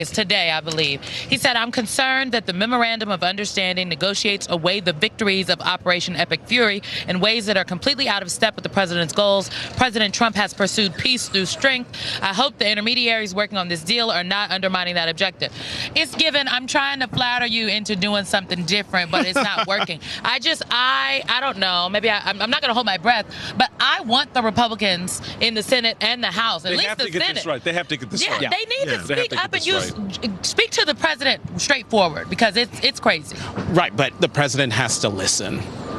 today, I believe. He said, I'm concerned that the Memorandum of Understanding negotiates away the victories of Operation Epic Fury in ways that are completely out of step with the president's goals. President Trump has pursued peace through strength. I hope the intermediaries working on this deal are not undermining that objective. It's given, I'm trying to flatter you into doing something different, but it's not working. I don't know. Maybe I'm not going to hold my breath, but I want the Republicans in the Senate and the House, at least the Senate. They have to get this right. They have to get this right. They need to speak up and speak to the president straightforward, because it's crazy. Right, but the president has to listen.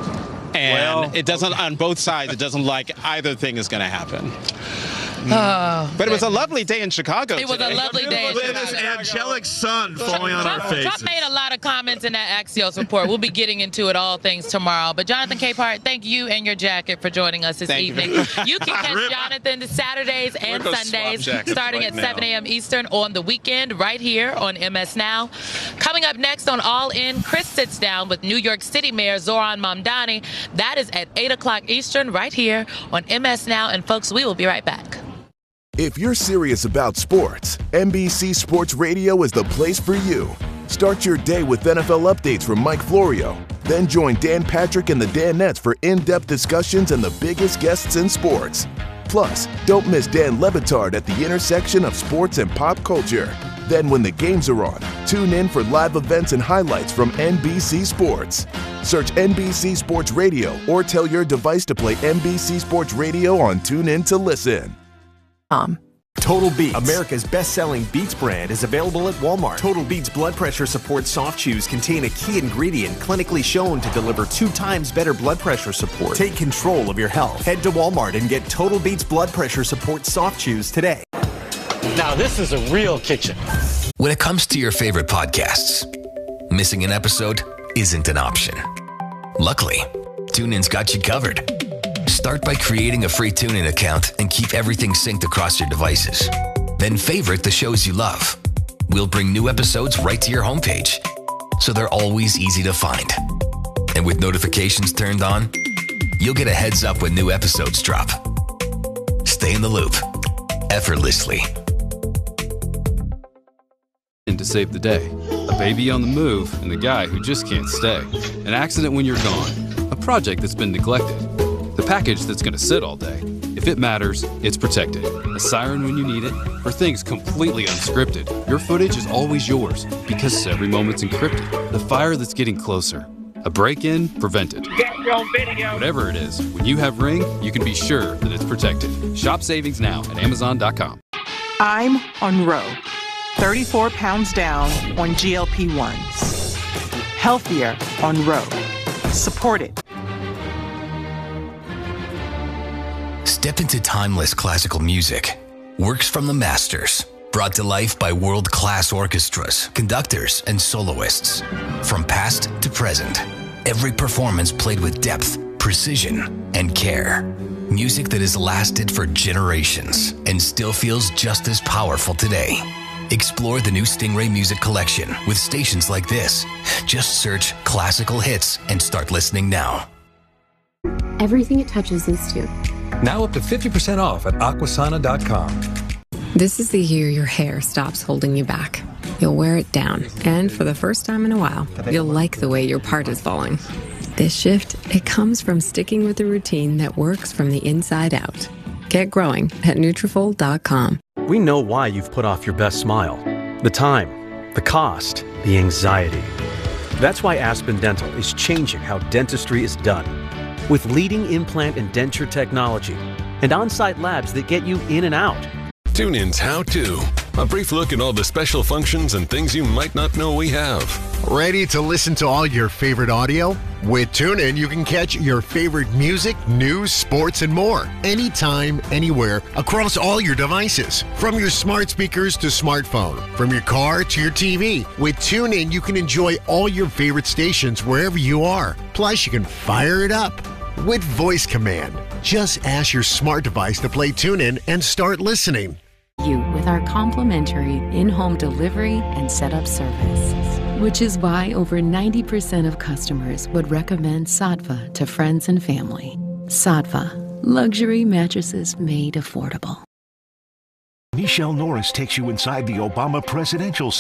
And it doesn't, on both sides, it doesn't like either thing is going to happen. But it was a lovely day in Chicago today. It was a lovely day in Chicago. This angelic sun falling on our faces. Trump made a lot of comments in that Axios report. We'll be getting into it, all things, tomorrow. But Jonathan Capehart, thank you and your jacket for joining us this evening. You can catch Jonathan Saturdays and Sundays starting at 7 a.m. Eastern on the weekend right here on MS Now. Coming up next on All In, Chris sits down with New York City Mayor Zohran Mamdani. That is at 8 o'clock Eastern right here on MS Now. And folks, we will be right back. If you're serious about sports, NBC Sports Radio is the place for you. Start your day with NFL updates from Mike Florio. Then join Dan Patrick and the Danettes for in-depth discussions and the biggest guests in sports. Plus, don't miss Dan Le Batard at the intersection of sports and pop culture. Then when the games are on, tune in for live events and highlights from NBC Sports. Search NBC Sports Radio or tell your device to play NBC Sports Radio on TuneIn to listen. Total Beats, America's best-selling Beats brand, is available at Walmart. Total Beats blood pressure support soft chews contain a key ingredient clinically shown to deliver 2 times better blood pressure support. Take control of your health. Head to Walmart and get Total Beats blood pressure support soft chews today. Now this is a real kitchen. When it comes to your favorite podcasts, missing an episode isn't an option. Luckily, TuneIn's got you covered. Start by creating a free TuneIn account and keep everything synced across your devices. Then favorite the shows you love. We'll bring new episodes right to your homepage, so they're always easy to find. And with notifications turned on, you'll get a heads up when new episodes drop. Stay in the loop, effortlessly. And to save the day, a baby on the move and the guy who just can't stay, an accident when you're gone, a project that's been neglected, the package that's going to sit all day. If it matters, it's protected. A siren when you need it, for things completely unscripted. Your footage is always yours because every moment's encrypted. The fire that's getting closer. A break-in prevented. Whatever it is, when you have Ring, you can be sure that it's protected. Shop savings now at Amazon.com. I'm on Ro, 34 pounds down on GLP-1s. Healthier on Ro. Support it. Step into timeless classical music. Works from the masters. Brought to life by world-class orchestras, conductors, and soloists. From past to present, every performance played with depth, precision, and care. Music that has lasted for generations and still feels just as powerful today. Explore the new Stingray Music Collection with stations like this. Just search classical hits and start listening now. Everything it touches leads to. Now up to 50% off at aquasana.com. This is the year your hair stops holding you back. You'll wear it down, and for the first time in a while, you'll like the way your part is falling. This shift, it comes from sticking with a routine that works from the inside out. Get growing at Nutrafol.com. We know why you've put off your best smile. The time, the cost, the anxiety. That's why Aspen Dental is changing how dentistry is done. With leading implant and denture technology and on-site labs that get you in and out. TuneIn's How To. A brief look at all the special functions and things you might not know we have. Ready to listen to all your favorite audio? With TuneIn, you can catch your favorite music, news, sports, and more. Anytime, anywhere, across all your devices. From your smart speakers to smartphone. From your car to your TV. With TuneIn, you can enjoy all your favorite stations wherever you are. Plus, you can fire it up with voice command. Just ask your smart device to play TuneIn and start listening. You with our complimentary in-home delivery and setup service, which is why over 90% of customers would recommend Saatva to friends and family. Saatva, luxury mattresses made affordable. Nichelle Norris takes you inside the Obama presidential